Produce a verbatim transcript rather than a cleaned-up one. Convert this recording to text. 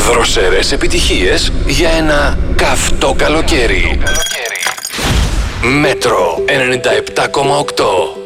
Δροσερές επιτυχίες για ένα καυτό καλοκαίρι. Μέτρο ενενήντα επτά κόμμα οκτώ.